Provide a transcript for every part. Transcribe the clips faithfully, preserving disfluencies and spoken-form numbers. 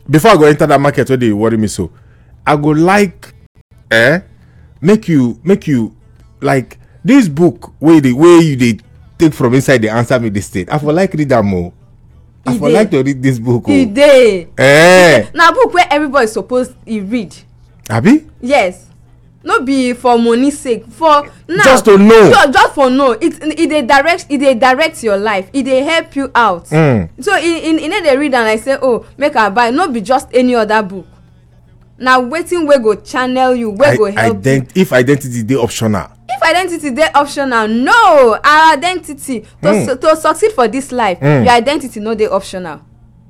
before I go enter that market where they worry me so, I go like eh make you make you like this book where the way you they take from inside the answer me this thing. I for like read that more. I for like to read this book. Oh. Day. Eh. Now book where everybody is supposed to read. Abi? Yes. No be for money sake. For now. Just to know. Just, just for know. It it they direct it they direct your life. It they help you out. Mm. So in in in they read and I say, oh, make I buy. No be just any other book. Now waiting we go channel you. We go help ident- you. If identity they optional. If identity dey optional, no, our identity to mm. su- to succeed for this life, mm. your identity no dey optional.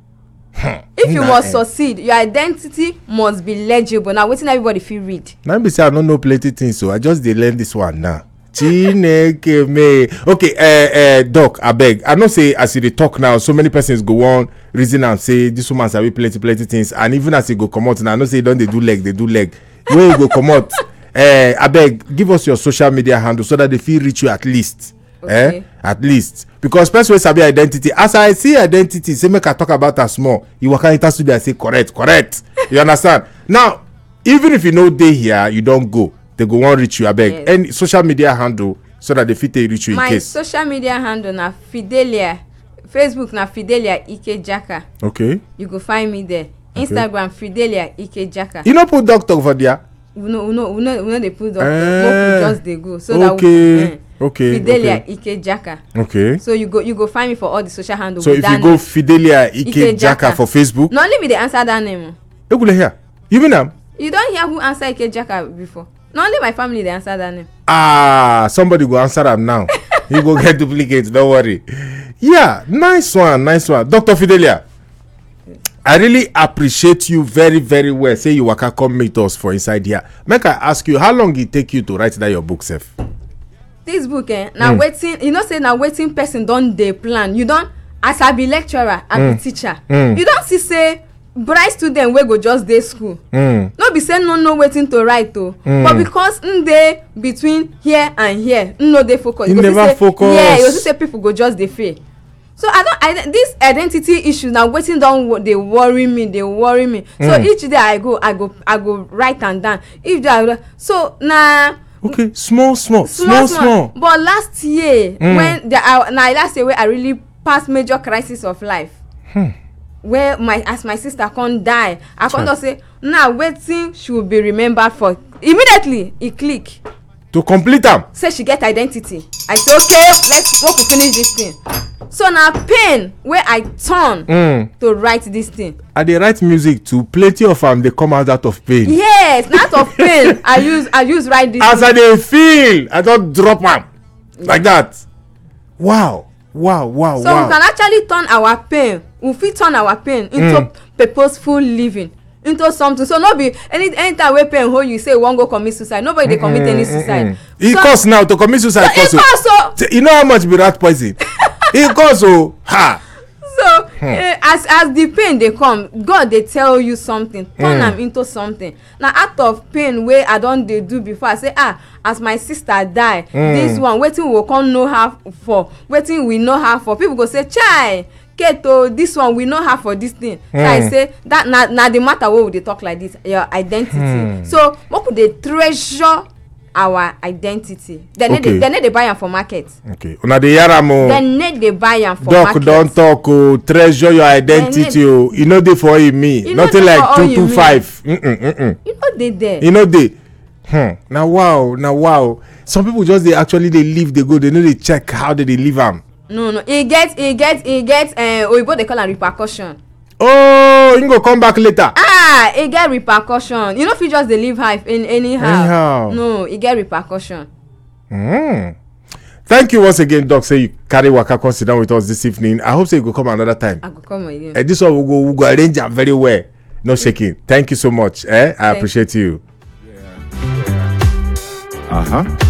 If you nah, must eh. succeed, your identity must be legible. Now wetin everybody fit read. Now be say I no know plenty things, so I just dey learn this one now. Chineke me. Okay, uh, uh, doc, abeg. I know say as you dey talk now, so many persons go on reason and say this woman sabi plenty plenty things, and even as you go come out now, I know say you don dey do leg, dey do leg. Where you go come out? Uh, abeg, give us your social media handle so that they feel reach you at least. Okay. Eh? At least. Because person wey sabi identity, as I see identity, say make I talk about her small. You waka enter studio and say correct, correct. You understand? Now, even if you know they here, you don't go. They go want reach you. Abeg, yes. Any social media handle so that they fit reach you in My case. My social media handle na Fidelia. Facebook na Fidelia Ikejaka. Okay. You go find me there. Instagram okay. Fidelia Ikejaka. You no put doctor for there. We no, we no, we no, we no dey put doctor. Uh, no, just dey go. So okay, that we, uh, okay, Fidelia okay. Ikejaka. Okay. So you go, you go find me for all the social handles. So if you go Fidelia Ikejaka for Facebook. No, only me dey answer that name. You go hear. You mean am? You don't hear who answer Ikejaka before. Not only my family dey answer that name. Ah, somebody go answer am now. You go get duplicate. Don't worry. Yeah, nice one, nice one, Doctor Fidelia. I really appreciate you very, very well. Say you waka come meet us for inside here. Make I ask you, how long it take you to write that your book, Sef? This book, eh? Now mm. waiting. You know, say now waiting person don't dey plan. You don't, as I be lecturer, I mm. be teacher. Mm. You don't see say bright student wey go just dey school. Mm. No be say no know waiting to write o. Mm. But because n dey between here and here, n no dey focus. You never say, focus. Yeah, you see say people go just dey fail. So I don't I this identity issue now waiting down they worry me they worry me mm. So each day I go I go I go write and down if they so now nah, okay small small small small, small. But last year mm. when the I, now last year where I really passed major crisis of life hmm. where my as my sister can't die I can't just say now waiting should be remembered for immediately it click to complete them say she get identity I say okay let's work to finish this thing. So now pain where I turn mm. to write this thing. I dey write music too. Plenty of them they come out, out of pain. Yes, out of pain. I use I use write this. As thing. I dey feel, I don't drop them like that. Wow, wow, wow, so wow. So we can actually turn our pain. We fit turn our pain into mm. purposeful living, into something. So no be any anytime we pain hold you say you wan go commit suicide. Nobody dey commit any suicide. It so, costs now to commit suicide. So it costs so. You know how much be rat poison? It goes oh ha. So hmm. uh, as as the pain dey come, God dey tell you something, turn am mm. into something. Na out of pain wey I don dey do before, I say ah, as my sister die, mm. this one wetin we go come know her for, wetin we know her for. People go say chai, Keto, this one we know her for this thing. Mm. So I say that na na the matter wey we dey talk like this, your identity. Mm. So make we dey treasure our identity. Then okay. they they buy am for market. Okay. Una dey hear am o. Then they buy am for Doc market. Doc don talk o, treasure your identity o. E no dey for you me. Nothing like two two five. Mm mm mm. You no dey there. You no dey. Hmm. Now wow, now wow. Some people just they actually they live, they go, they know they check how they, they live am. No no, e get e get e get uh, oyibo dey call am repercussion. Oh, you go come back later. Ah, e get repercussion. You no fit just dey live life in anyhow. anyhow. No, e get repercussion. Mm. Thank you once again, Doc. Say you carry waka come sit down with us this evening. I hope say you go come another time. I go come again. Uh, this one we go we go arrange am very well. No shaking. Thank you so much. Eh? I Thank appreciate you. Yeah. Uh huh.